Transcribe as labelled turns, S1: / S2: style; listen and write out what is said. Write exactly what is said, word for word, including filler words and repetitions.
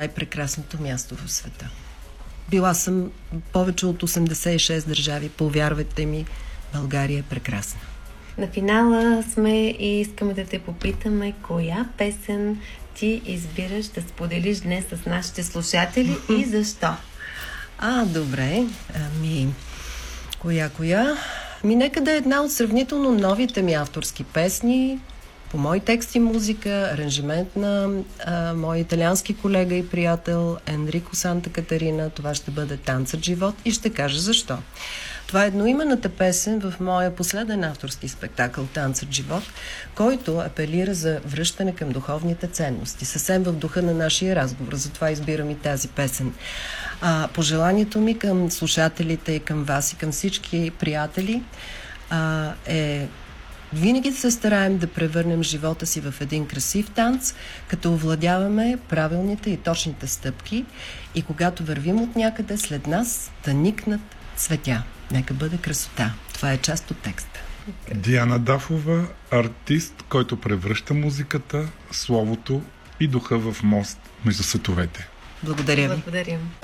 S1: най-прекрасното място в света. Била съм повече от осемдесет и шест държави. Повярвайте ми, България е прекрасна.
S2: На финала сме и искаме да те попитаме коя песен ти избираш да споделиш днес с нашите слушатели и защо?
S1: А, добре. Ами, коя, коя? Ми, нека да е една от сравнително новите ми авторски песни, по мои текст и музика, аранжимент на а, мой италиански колега и приятел Енрико Санта Катарина. Това ще бъде "Танцът живот" и ще кажа защо. Това е едноименната песен в моя последен авторски спектакъл "Танцът живот", който апелира за връщане към духовните ценности. Съвсем в духа на нашия разговор, затова избирам и тази песен. А, пожеланието ми към слушателите и към вас и към всички приятели а, е винаги да се стараем да превърнем живота си в един красив танц, като овладяваме правилните и точните стъпки и когато вървим от някъде, след нас да никнат цветя. Нека бъде красота. Това е част от текста.
S3: Диана Дафова, артист, който превръща музиката, словото и духа в мост между световете.
S1: Благодаря ви.
S2: Благодарим.